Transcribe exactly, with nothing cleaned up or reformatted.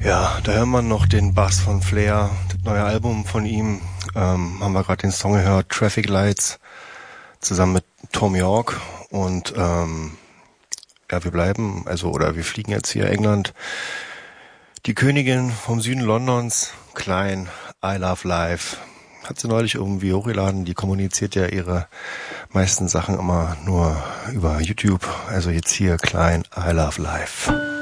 Ja, da hört man noch den Bass von Flair, das neue Album von ihm, ähm, haben wir gerade den Song gehört, Traffic Lights, zusammen mit Tom York und ähm, ja, wir bleiben, also oder wir fliegen jetzt hier England. Die Königin vom Süden Londons, Klein, I Love Life, hat sie neulich irgendwie hochgeladen, die kommuniziert ja ihre meisten Sachen immer nur über YouTube, also jetzt hier Klein, I Love Life.